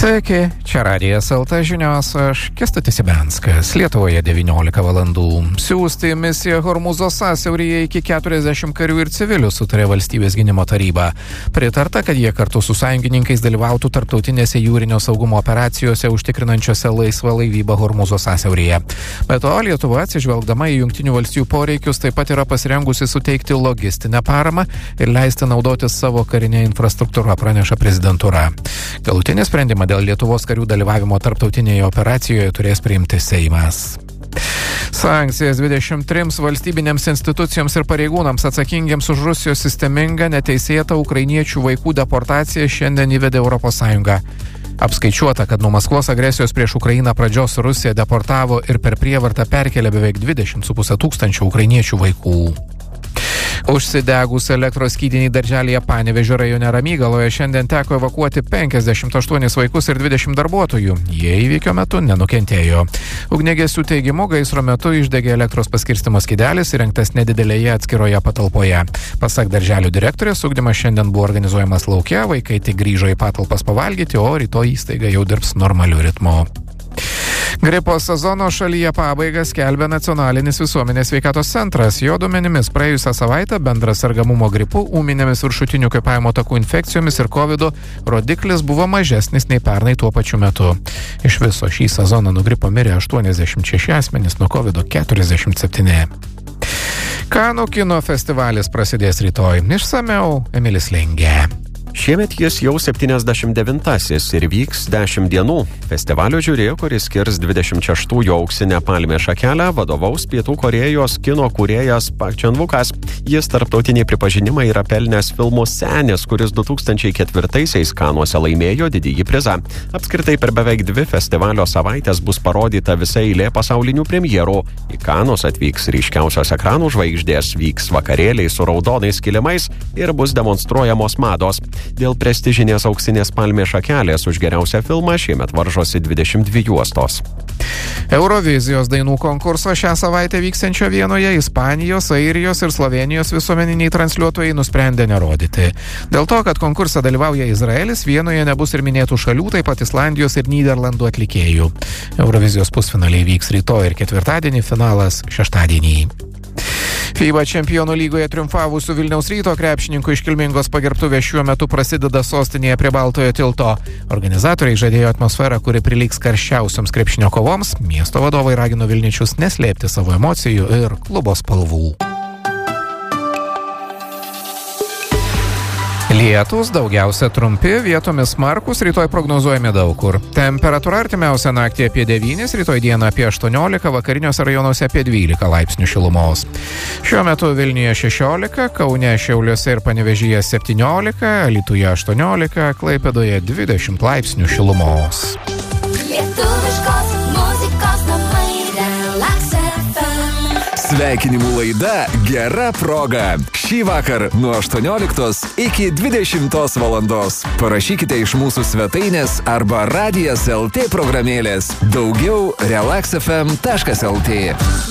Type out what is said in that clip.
Sveiki, čia Radijas LT žinios, aš Kęstutis Ibenskas. Lietuvoje 19 valandų. Siųsti į misiją Hormūzo sąsiauryje iki 40 karių ir civilių sutarė Valstybės gynimo taryba. Pritarta, kad jie kartu su sąjungininkais dalyvautų tarptautinėse jūrinio saugumo operacijose užtikrinančiose laisvą laivybą Hormūzo sąsiauryje. Be to, Lietuva, atsižvelgdama į Jungtinių valstijų poreikius, taip pat yra pasirengusi suteikti logistinę paramą ir leisti naudotis savo karinę infrastruktūrą, praneša prezidentūra. Galutinį sprendimą dėl Lietuvos karių dalyvavimo tarptautinėje operacijoje turės priimti Seimas. Sankcijas 23 valstybinėms institucijoms ir pareigūnams atsakingiams už Rusijos sistemingą neteisėtą ukrainiečių vaikų deportaciją šiandien įvedė ES. Apskaičiuota, kad nuo Maskvos agresijos prieš Ukrainą pradžios Rusija deportavo ir per prievartą perkelė beveik 20,5 tūkstančių ukrainiečių vaikų. Užsidegus elektros skydinį darželyje Panevėžio rajone Ramygaloje šiandien teko evakuoti 58 vaikus ir 20 darbuotojų. Jie įvykio metu nenukentėjo. Ugniagesių teigimu, gaisro metu išdegė elektros paskirstymo skydelis įrengtas nedidelėje atskiroje patalpoje. Pasak darželių direktorės, ugdymas šiandien buvo organizuojamas lauke, vaikai tik grįžo į patalpas pavalgyti, o rytoj įstaiga jau dirbs normaliu ritmu. Gripo sezono šalyje pabaigą skelbia Nacionalinis visuomenės sveikatos centras. Jo duomenimis praėjusią savaitę bendras sergamumo gripu, ūminėmis viršutinių kvėpavimo takų infekcijomis ir COVID rodiklis buvo mažesnis nei pernai tuo pačiu metu. Iš viso šį sezoną nuo gripo mirė 86 asmenys, nuo COVID 47. Kanų kino festivalis prasidės rytoj. Išsamiau Emilis Lengė. Šiemet jis jau 79-asis ir vyks 10 dienų. Festivalio žiuri, kuris skirs 26-ųjų auksinę palmės šakelę, vadovaus Pietų Korėjos kino kūrėjas Pak Čan-vukas. Jis tarptautinį pripažinimą yra pelnęs filmu Senis, kuris 2004-aisiais Kanuose laimėjo didįjį prizą. Apskritai per beveik 2 festivalio savaitės bus parodyta visa eilė pasaulinių premjerų. Į Kanus atvyks ryškiausios ekranų žvaigždės, vyks vakarėliai su raudonais kilimais ir bus demonstruojamos mados. Dėl prestižinės auksinės palmės šakelės už geriausią filmą šiemet varžosi 22 juostos. Eurovizijos dainų konkurso šią savaitę vyksiančio Vienoje Ispanijos, Airijos ir Slovenijos visuomeniniai transliuotojai nusprendė nerodyti. Dėl to, kad konkurse dalyvauja Izraelis, Vienoje nebus ir minėtų šalių, taip pat Islandijos ir Nyderlandų atlikėjų. Eurovizijos pusfinaliai vyks rytoj ir ketvirtadienį, finalas šeštadienį. FIBA čempionų lygoje triumfavusių Vilniaus Ryto krepšininkų iškilmingos pagerbtuvės šiuo metu prasideda sostinėje prie Baltojo tilto. Organizatoriai žadėjo atmosferą, kuri prilygs karščiausioms krepšinio kovoms. Miesto vadovai ragino vilniečius neslėpti savo emocijų ir klubo spalvų. Lietūs daugiausia trumpi, vietomis smarkūs, rytoj prognozuojami daug kur. Temperatūra artimiausią naktį apie 9, rytoj dieną apie 18, vakariniuose rajonuose apie 12 laipsnių šilumos. Šiuo metu Vilniuje 16, Kaune, Šiauliuose ir Panevėžyje 17, Alytuje 18, Klaipėdoje 20 laipsnių šilumos. Lietuviškos muzikos namai Relax FM. Sveikinimų laida Gera proga. Šį vakar nuo 18 iki 20 valandos. Parašykite iš mūsų svetainės arba Radijas LT programėlės. Daugiau relaxfm.lt.